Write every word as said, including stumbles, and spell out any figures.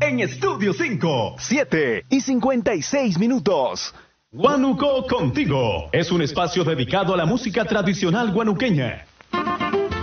en Estudio cinco. siete y cincuenta y seis minutos. Huánuco Contigo es un espacio dedicado a la música tradicional guanuqueña.